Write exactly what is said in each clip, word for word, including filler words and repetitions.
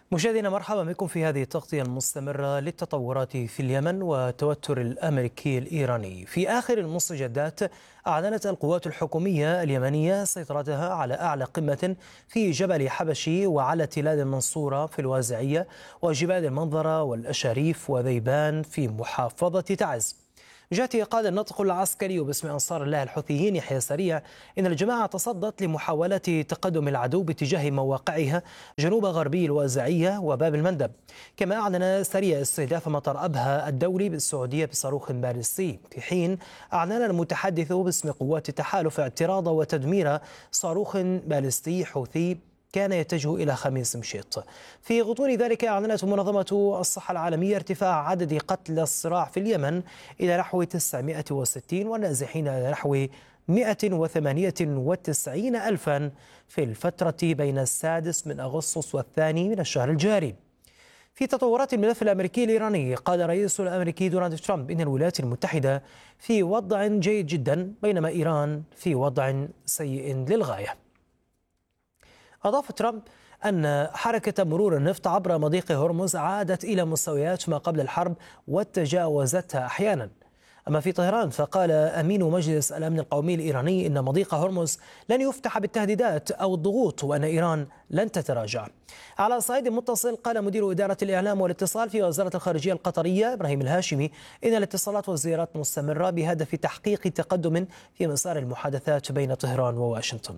مشاهدينا مرحبا بكم في هذه التغطية المستمرة للتطورات في اليمن والتوتر الأمريكي الإيراني. في آخر المستجدات أعلنت القوات الحكومية اليمنية سيطرتها على أعلى قمة في جبل حبشي وعلى تلال المنصورة في الوازعية وجبال المنظرة والأشاريف وذيبان في محافظة تعز. جاء قال الناطق العسكري باسم أنصار الله الحوثيين يحيى سريع إن الجماعة تصدت لمحاولات تقدم العدو باتجاه مواقعها جنوب غربي الوازعية وباب المندب. كما أعلن سريع استهداف مطار أبها الدولي بالسعودية بصاروخ باليستي، في حين أعلن المتحدث باسم قوات التحالف اعتراض وتدمير صاروخ باليستي حوثي كان يتجه إلى خميس مشيط. في غضون ذلك أعلنت منظمة الصحة العالمية ارتفاع عدد قتلى الصراع في اليمن إلى نحو تسعمائة وستين والنازحين إلى نحو مائة وثمانية وتسعين ألفا في الفترة بين السادس من أغسطس والثاني من الشهر الجاري. في تطورات الملف الأمريكي الإيراني، قال الرئيس الأمريكي دونالد ترامب إن الولايات المتحدة في وضع جيد جدا بينما إيران في وضع سيء للغاية. أضاف ترامب أن حركة مرور النفط عبر مضيق هرمز عادت إلى مستويات ما قبل الحرب وتجاوزتها أحيانا. أما في طهران فقال أمين مجلس الأمن القومي الإيراني إن مضيق هرمز لن يفتح بالتهديدات أو الضغوط وأن إيران لن تتراجع. على صعيد متصل، قال مدير إدارة الإعلام والاتصال في وزارة الخارجية القطرية إبراهيم الهاشمي إن الاتصالات والزيارات مستمرة بهدف تحقيق تقدم في مسار المحادثات بين طهران وواشنطن.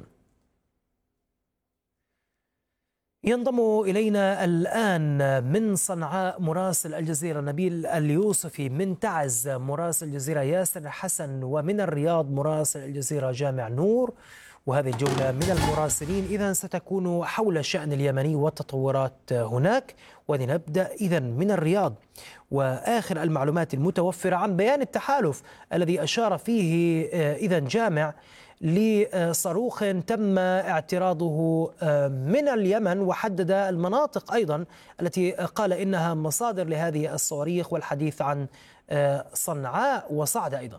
ينضم إلينا الآن من صنعاء مراسل الجزيرة نبيل اليوسفي، من تعز مراسل الجزيرة ياسر حسن، ومن الرياض مراسل الجزيرة جامع نور. وهذه الجولة من المراسلين إذن ستكون حول الشأن اليمني والتطورات هناك. ولنبدأ إذن من الرياض وآخر المعلومات المتوفرة عن بيان التحالف الذي أشار فيه إذن جامع لصاروخ تم اعتراضه من اليمن، وحدد المناطق أيضا التي قال إنها مصادر لهذه الصواريخ، والحديث عن صنعاء وصعدة أيضا.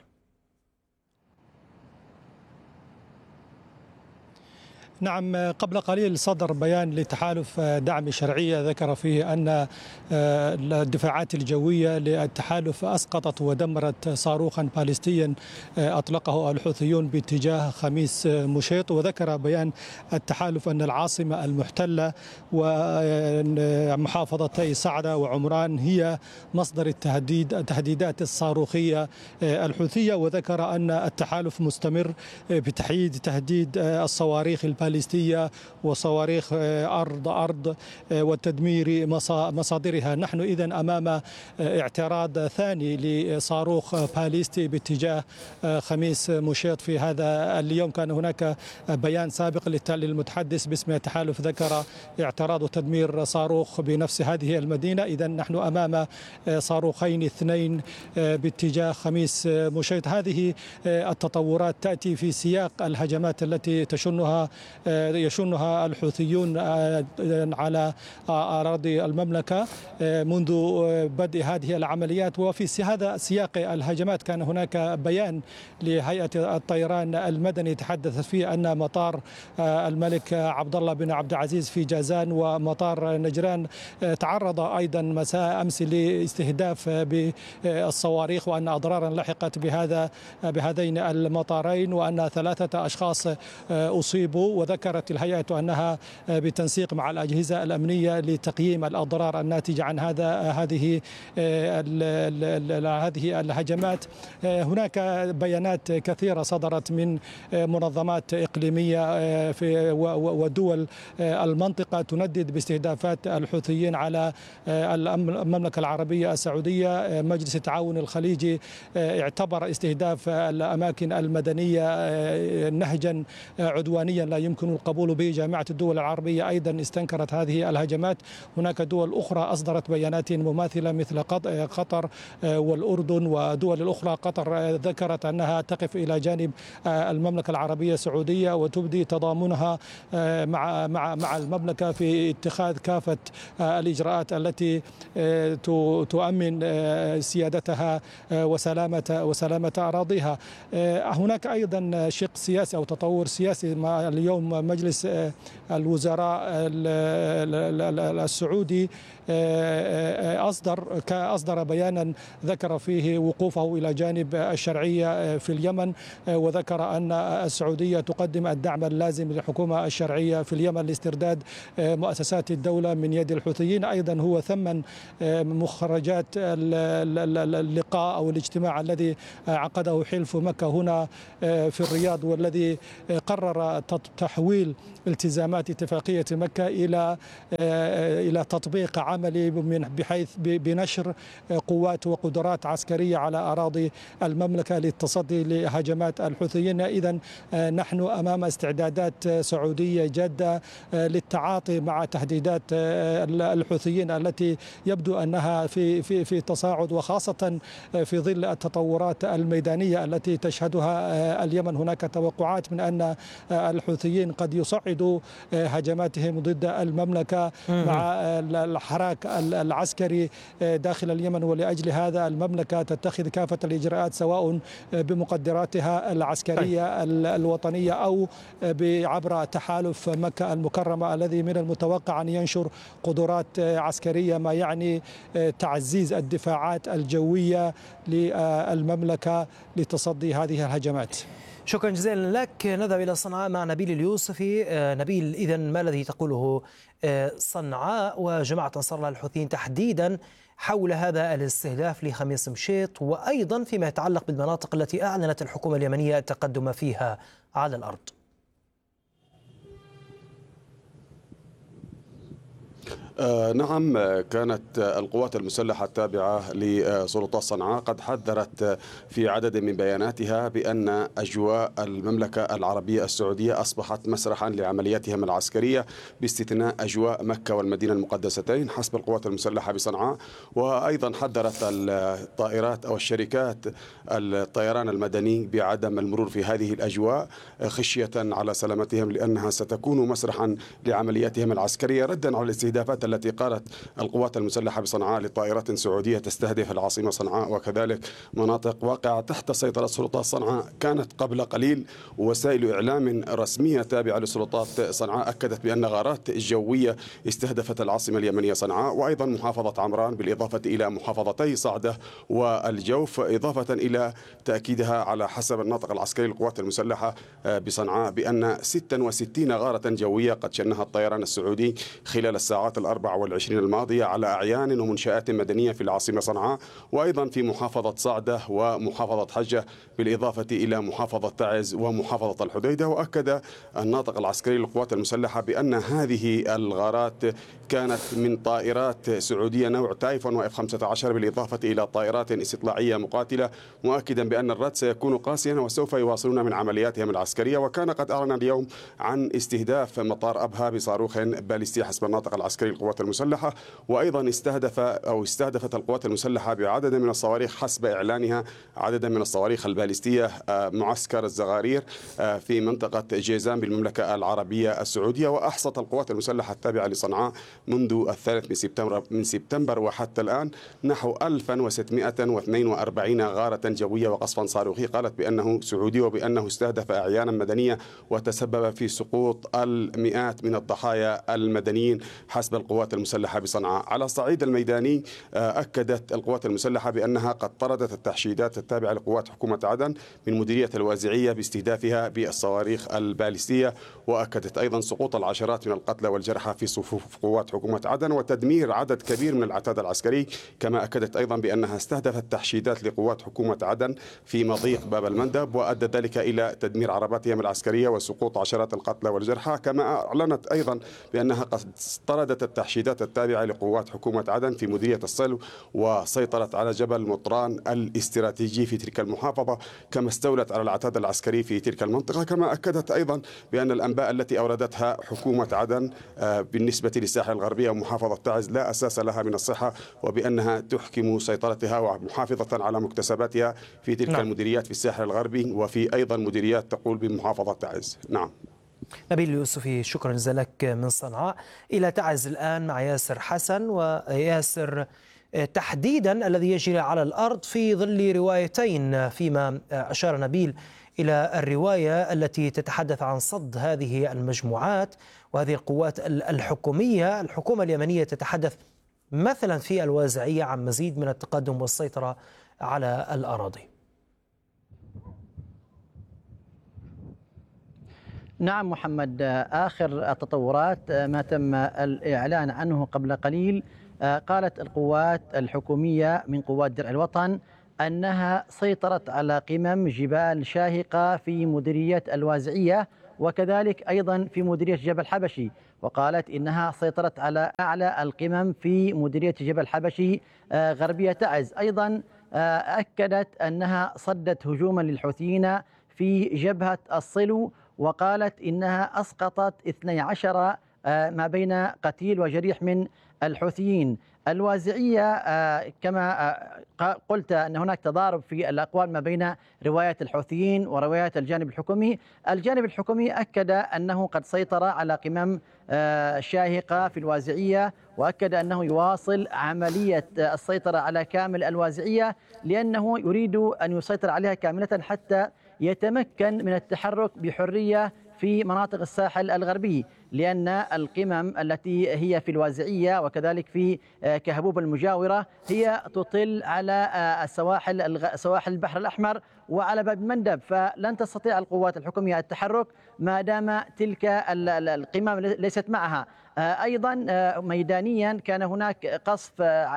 نعم، قبل قليل صدر بيان لتحالف دعم شرعية ذكر فيه أن الدفاعات الجوية للتحالف أسقطت ودمرت صاروخا باليستيا أطلقه الحوثيون باتجاه خميس مشيط. وذكر بيان التحالف أن العاصمة المحتلة ومحافظتي صعدة وعمران هي مصدر التهديد التهديدات الصاروخية الحوثية. وذكر أن التحالف مستمر بتحييد تهديد الصواريخ الباليستية وصواريخ أرض أرض والتدمير مصادرها. نحن إذن أمام اعتراض ثاني لصاروخ باليستي باتجاه خميس مشيط في هذا اليوم. كان هناك بيان سابق للمتحدث باسم التحالف ذكر اعتراض وتدمير صاروخ بنفس هذه المدينة. إذن نحن أمام صاروخين اثنين باتجاه خميس مشيط. هذه التطورات تأتي في سياق الهجمات التي تشنها يشنها الحوثيون على أراضي المملكة منذ بدء هذه العمليات. وفي هذا سياق الهجمات كان هناك بيان لهيئة الطيران المدني تحدثت فيه أن مطار الملك عبد الله بن عبد العزيز في جازان ومطار نجران تعرض أيضا مساء أمس لاستهداف بالصواريخ، وأن أضرارا لحقت بهذا بهذين المطارين، وأن ثلاثة أشخاص أصيبوا. وذكرت الهيئة أنها بالتنسيق مع الأجهزة الأمنية لتقييم الأضرار الناتجة عن هذا هذه هذه الهجمات. هناك بيانات كثيرة صدرت من منظمات إقليمية في ودول المنطقة تندد باستهدافات الحوثيين على المملكة العربية السعودية. مجلس التعاون الخليجي اعتبر استهداف الأماكن المدنية نهجا عدوانيا لا يمكن القبول به. جامعة الدول العربية أيضا استنكرت هذه الهجمات. هناك دول أخرى أصدرت بيانات مماثلة مثل قطر والأردن ودول الأخرى. قطر ذكرت أنها تقف إلى جانب المملكة العربية السعودية وتبدي تضامنها مع مع مع المملكة في اتخاذ كافة الإجراءات التي تؤمن سيادتها وسلامة وسلامة أراضيها. هناك أيضا شق سياسي أو تطور سياسي اليوم مجلس الوزراء السعودي أصدر أصدر بيانا ذكر فيه وقوفه إلى جانب الشرعية في اليمن، وذكر أن السعودية تقدم الدعم اللازم للحكومة الشرعية في اليمن لاسترداد مؤسسات الدولة من يد الحوثيين. أيضا هو ثمن مخرجات اللقاء أو الاجتماع الذي عقده حلف مكة هنا في الرياض، والذي قرر تحويل التزامات اتفاقية مكة إلى إلى تطبيق عملي بحيث بنشر قوات وقدرات عسكرية على أراضي المملكة للتصدي لهجمات الحوثيين. إذن نحن أمام استعدادات سعودية جادة للتعاطي مع تهديدات الحوثيين التي يبدو أنها في في في تصاعد، وخاصة في ظل التطورات الميدانية التي تشهدها اليمن. هناك توقعات من أن الحوثيين قد يصعدوا هجماتهم ضد المملكة مع الحراك العسكري داخل اليمن، ولأجل هذا المملكة تتخذ كافة الإجراءات سواء بمقدراتها العسكرية الوطنية أو عبر تحالف مكة المكرمة الذي من المتوقع أن ينشر قدرات عسكرية، ما يعني تعزيز الدفاعات الجوية للمملكة لتصدي هذه الهجمات. شكرا جزيلا لك. نذهب إلى صنعاء مع نبيل اليوسفي. نبيل، إذن ما الذي تقوله صنعاء وجماعة أنصار الله الحوثيين تحديدا حول هذا الاستهداف لخميس مشيط، وأيضا فيما يتعلق بالمناطق التي أعلنت الحكومة اليمنية التقدم فيها على الأرض؟ آه نعم، كانت القوات المسلحة التابعة لسلطات صنعاء قد حذرت في عدد من بياناتها بأن أجواء المملكة العربية السعودية أصبحت مسرحا لعملياتهم العسكرية باستثناء أجواء مكة والمدينة المقدستين حسب القوات المسلحة بصنعاء. وأيضا حذرت الطائرات أو الشركات الطيران المدني بعدم المرور في هذه الأجواء خشية على سلامتهم، لأنها ستكون مسرحا لعملياتهم العسكرية، ردا على الاستهدافات التي قالت القوات المسلحة بصنعاء لطائرات سعودية تستهدف العاصمة صنعاء وكذلك مناطق واقعة تحت سيطرة سلطات صنعاء. كانت قبل قليل وسائل إعلام رسمية تابعة لسلطات صنعاء أكدت بأن غارات جوية استهدفت العاصمة اليمنية صنعاء، وأيضا محافظة عمران، بالإضافة إلى محافظتي صعدة والجوف، إضافة إلى تأكيدها على حسب الناطق العسكري للقوات المسلحة بصنعاء بأن ستة وستين غارة جوية قد شنها الطيران السعودي خلال الساعات الأربع والعشرين الماضية على أعيان ومنشآت مدنية في العاصمة صنعاء، وأيضا في محافظة صعدة ومحافظة حجة، بالإضافة إلى محافظة تعز ومحافظة الحديدة. وأكد الناطق العسكري للقوات المسلحة بأن هذه الغارات كانت من طائرات سعودية نوع تايفون وإف خمسة عشر، بالإضافة إلى طائرات استطلاعية مقاتلة، مؤكدا بأن الرد سيكون قاسيا وسوف يواصلون من عملياتهم العسكرية. وكان قد أعلن اليوم عن استهداف مطار أبها بصاروخ باليستي حسب الناطق العسكري للقوات المسلحة، وأيضا استهدف أو استهدفت القوات المسلحة بعدد من الصواريخ حسب إعلانها عددا من الصواريخ الباليستية معسكر الزغارير في منطقة جيزان بالمملكة العربية السعودية. وأحصت القوات المسلحة التابعة لصنعاء منذ الثالث من سبتمبر من سبتمبر وحتى الآن نحو ألف وستمائة واثنين وأربعين غارة جوية وقصفا صاروخي قالت بأنه سعودي، وبأنه استهدف أعيانا مدنية وتسبب في سقوط المئات من الضحايا المدنيين حسب القوات المسلحة بصنعاء. على الصعيد الميداني أكدت القوات المسلحة بأنها قد طردت التحشيدات التابعة لقوات حكومة عدن من مديرية الوازعية باستهدافها بالصواريخ الباليستية، وأكدت أيضا سقوط العشرات من القتلى والجرحى في صفوف قوات حكومة عدن وتدمير عدد كبير من العتاد العسكري. كما أكدت أيضا بأنها استهدفت تحشيدات لقوات حكومة عدن في مضيق باب المندب، وأدى ذلك إلى تدمير عرباتهم العسكرية وسقوط عشرات القتلى والجرحى. كما أعلنت أيضا بأنها قد طردت التحشيدات التابعة لقوات حكومة عدن في مديرية الصلو وسيطرت على جبل مطران الاستراتيجي في تلك المحافظة، كما استولت على العتاد العسكري في تلك المنطقة. كما أكدت أيضا بأن الأنباء التي أوردتها حكومة عدن بالنسبة للساحل الغربية ومحافظة تعز لا أساس لها من الصحة، وبأنها تحكم سيطرتها ومحافظة على مكتسباتها في تلك نعم. المديريات في الساحل الغربي وفي أيضا مديريات تقول بمحافظة تعز. نعم. نبيل اليوسفي، شكرا جزيلا لك من صنعاء. إلى تعز الآن مع ياسر حسن. وياسر، تحديدا الذي يجري على الأرض في ظل روايتين فيما أشار نبيل إلى الرواية التي تتحدث عن صد هذه المجموعات وهذه القوات الحكومية. الحكومة اليمنية تتحدث مثلا في الوازعية عن مزيد من التقدم والسيطرة على الأراضي. نعم محمد، آخر التطورات ما تم الإعلان عنه قبل قليل، قالت القوات الحكومية من قوات درع الوطن أنها سيطرت على قمم جبال شاهقة في مديرية الوازعية وكذلك أيضا في مديرية جبل حبشي، وقالت إنها سيطرت على أعلى القمم في مديرية جبل حبشي غربية تعز. أيضا أكدت أنها صدت هجوما للحوثيين في جبهة الصلو، وقالت إنها أسقطت اثني عشر ما بين قتيل وجريح من الحوثيين. الوازعية كما قلت أن هناك تضارب في الأقوال ما بين رواية الحوثيين ورواية الجانب الحكومي. الجانب الحكومي أكد أنه قد سيطر على قمم شاهقة في الوازعية، وأكد أنه يواصل عملية السيطرة على كامل الوازعية لأنه يريد أن يسيطر عليها كاملة حتى يتمكن من التحرك بحرية في مناطق الساحل الغربي، لأن القمم التي هي في الوازعية وكذلك في كهبوب المجاورة هي تطل على السواحل سواحل البحر الأحمر وعلى باب المندب، فلن تستطيع القوات الحكومية التحرك ما دام تلك القمم ليست معها. أيضا ميدانيا كان هناك قصف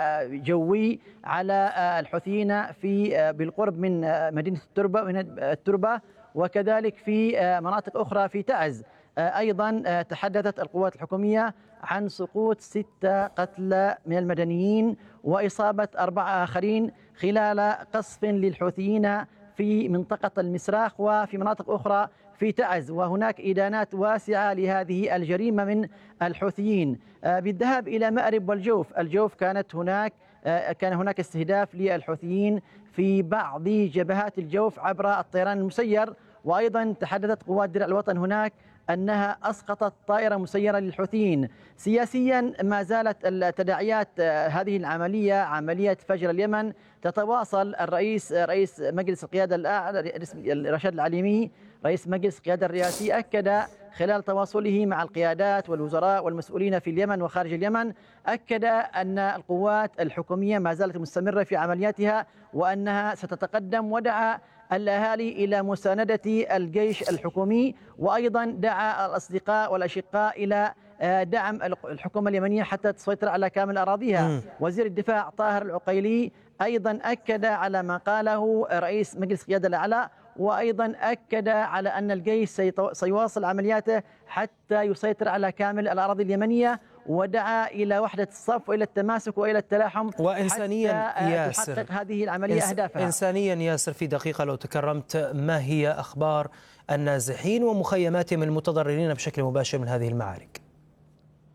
جوي على الحوثيين في بالقرب من مدينة التربة من التربة وكذلك في مناطق أخرى في تعز. أيضا تحدثت القوات الحكومية عن سقوط ستة قتلى من المدنيين وإصابة أربعة آخرين خلال قصف للحوثيين في منطقة المسراخ وفي مناطق أخرى في تعز، وهناك إدانات واسعة لهذه الجريمة من الحوثيين. بالذهاب إلى مأرب والجوف، الجوف كانت هناك كان هناك استهداف للحوثيين في بعض جبهات الجوف عبر الطيران المسير، وأيضا تحدثت قوات درع الوطن هناك أنها أسقطت طائرة مسيرة للحوثيين. سياسيا ما زالت التداعيات هذه العملية عملية فجر اليمن تتواصل. الرئيس رئيس مجلس القيادة الأعلى رشاد العليمي رئيس مجلس القيادة الرئاسي أكد خلال تواصله مع القيادات والوزراء والمسؤولين في اليمن وخارج اليمن، أكد أن القوات الحكومية ما زالت مستمرة في عملياتها وأنها ستتقدم، ودعا الأهالي إلى مساندة الجيش الحكومي، وأيضا دعا الأصدقاء والأشقاء إلى دعم الحكومة اليمنية حتى تسيطر على كامل أراضيها. وزير الدفاع طاهر العقيلي أيضا أكد على ما قاله رئيس مجلس القيادة الأعلى، وأيضا أكد على أن الجيش سيواصل عملياته حتى يسيطر على كامل الأراضي اليمنية، ودعا إلى وحدة الصف وإلى التماسك وإلى التلاحم وإنسانيا حتى ياسر تحقق هذه العملية إنس أهدافها. إنسانيا ياسر، في دقيقة لو تكرمت، ما هي أخبار النازحين ومخيماتهم المتضررين بشكل مباشر من هذه المعارك؟